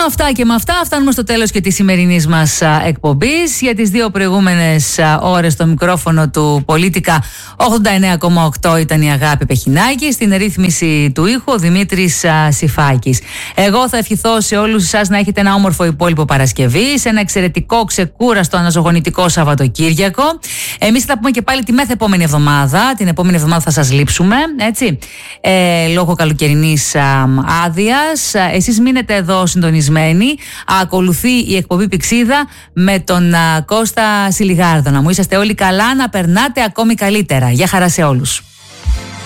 Με αυτά και με αυτά φτάνουμε στο τέλος και της σημερινής μας εκπομπής. Για τις 2 προηγούμενες ώρες στο μικρόφωνο του Πολίτικα 89,8 ήταν η Αγάπη Πεχινάκη. Στην ρύθμιση του ήχου ο Δημήτρης Σιφάκης. Εγώ θα ευχηθώ σε όλους εσάς να έχετε ένα όμορφο υπόλοιπο Παρασκευής, ένα εξαιρετικό, ξεκούραστο, αναζωογονητικό Σαββατοκύριακο. Εμείς θα τα πούμε και πάλι τη μεθεπόμενη εβδομάδα. Την επόμενη εβδομάδα θα σας λείψουμε, έτσι, λόγω καλοκαιρινής άδειας. Εσείς μείνετε εδώ συντονισμένοι. Ακολουθεί η εκπομπή Πηξίδα με τον Κώστα Σιλιγάρδο. Να μου είσαστε όλοι καλά, να περνάτε ακόμη καλύτερα. Γεια χαρά σε όλους.